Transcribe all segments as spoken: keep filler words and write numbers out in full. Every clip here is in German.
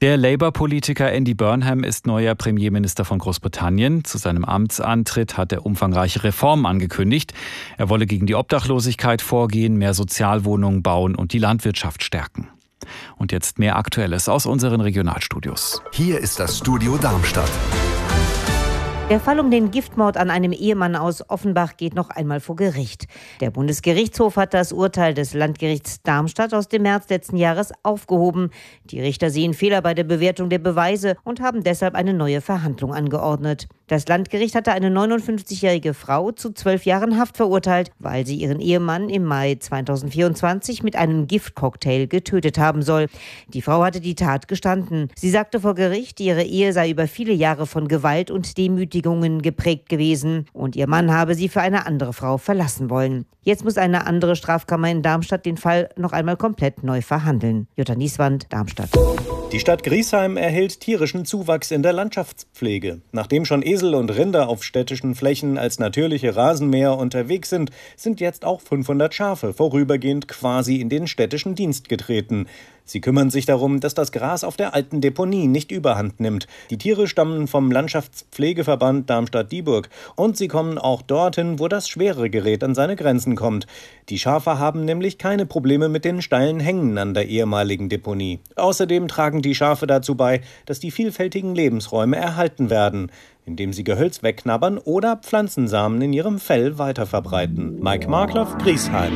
Der Labour-Politiker Andy Burnham ist neuer Premierminister von Großbritannien. Zu seinem Amtsantritt hat er umfangreiche Reformen angekündigt. Er wolle gegen die Obdachlosigkeit vorgehen, mehr Sozialwohnungen bauen und die Landwirtschaft stärken. Und jetzt mehr Aktuelles aus unseren Regionalstudios. Hier ist das Studio Darmstadt. Der Fall um den Giftmord an einem Ehemann aus Offenbach geht noch einmal vor Gericht. Der Bundesgerichtshof hat das Urteil des Landgerichts Darmstadt aus dem März letzten Jahres aufgehoben. Die Richter sehen Fehler bei der Bewertung der Beweise und haben deshalb eine neue Verhandlung angeordnet. Das Landgericht hatte eine neunundfünfzigjährige Frau zu zwölf Jahren Haft verurteilt, weil sie ihren Ehemann im Mai zweitausendvierundzwanzig mit einem Giftcocktail getötet haben soll. Die Frau hatte die Tat gestanden. Sie sagte vor Gericht, ihre Ehe sei über viele Jahre von Gewalt und Demütigungen geprägt gewesen und ihr Mann habe sie für eine andere Frau verlassen wollen. Jetzt muss eine andere Strafkammer in Darmstadt den Fall noch einmal komplett neu verhandeln. Jutta Nieswand, Darmstadt. Die Stadt Griesheim erhält tierischen Zuwachs in der Landschaftspflege. Nachdem schon Esel und Rinder auf städtischen Flächen als natürliche Rasenmäher unterwegs sind, sind jetzt auch fünfhundert Schafe vorübergehend quasi in den städtischen Dienst getreten. Sie kümmern sich darum, dass das Gras auf der alten Deponie nicht überhand nimmt. Die Tiere stammen vom Landschaftspflegeverband Darmstadt-Dieburg und sie kommen auch dorthin, wo das schwere Gerät an seine Grenzen kommt. Die Schafe haben nämlich keine Probleme mit den steilen Hängen an der ehemaligen Deponie. Außerdem tragen die Schafe dazu bei, dass die vielfältigen Lebensräume erhalten werden, indem sie Gehölz wegknabbern oder Pflanzensamen in ihrem Fell weiterverbreiten. Mike Markloff, Griesheim.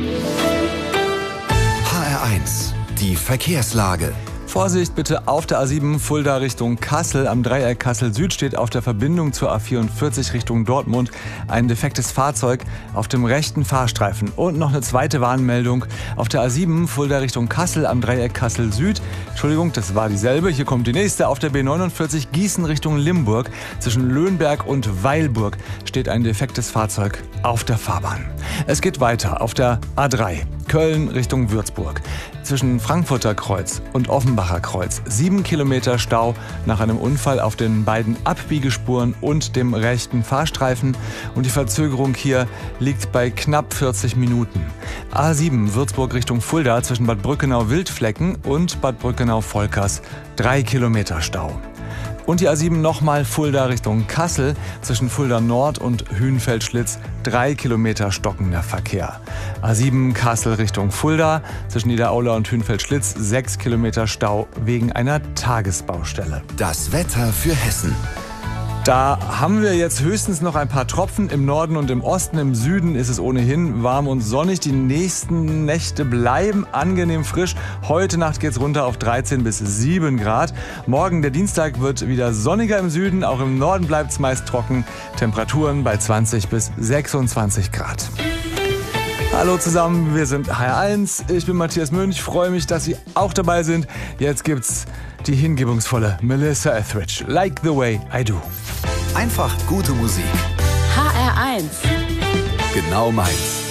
H R eins. Die Verkehrslage. Vorsicht bitte auf der A sieben Fulda Richtung Kassel. Am Dreieck Kassel Süd steht auf der Verbindung zur A vierundvierzig Richtung Dortmund ein defektes Fahrzeug auf dem rechten Fahrstreifen. Und noch eine zweite Warnmeldung auf der A sieben Fulda Richtung Kassel am Dreieck Kassel Süd. Entschuldigung, das war dieselbe. Hier kommt die nächste. Auf der B neunundvierzig Gießen Richtung Limburg. Zwischen Löhnberg und Weilburg steht ein defektes Fahrzeug auf der Fahrbahn. Es geht weiter auf der A drei Köln Richtung Würzburg. Zwischen Frankfurter Kreuz und Offenbacher Kreuz sieben Kilometer Stau nach einem Unfall auf den beiden Abbiegespuren und dem rechten Fahrstreifen. Und die Verzögerung hier liegt bei knapp vierzig Minuten. A sieben Würzburg Richtung Fulda zwischen Bad Brückenau-Wildflecken und Bad Brückenau-Volkers drei Kilometer Stau. Und die A sieben nochmal Fulda Richtung Kassel, zwischen Fulda Nord und Hünfeld-Schlitz, drei Kilometer stockender Verkehr. A sieben Kassel Richtung Fulda, zwischen Niederaula und Hünfeld-Schlitz, sechs Kilometer Stau wegen einer Tagesbaustelle. Das Wetter für Hessen. Da haben wir jetzt höchstens noch ein paar Tropfen im Norden und im Osten. Im Süden ist es ohnehin warm und sonnig. Die nächsten Nächte bleiben angenehm frisch. Heute Nacht geht's runter auf dreizehn bis sieben Grad. Morgen, der Dienstag, wird wieder sonniger im Süden. Auch im Norden bleibt's meist trocken. Temperaturen bei zwanzig bis sechsundzwanzig Grad. Hallo zusammen, wir sind H R eins. Ich bin Matthias Münch. Ich freue mich, dass Sie auch dabei sind. Jetzt gibt's die hingebungsvolle Melissa Etheridge. Like the way I do. Einfach gute Musik. H R eins. Genau meins.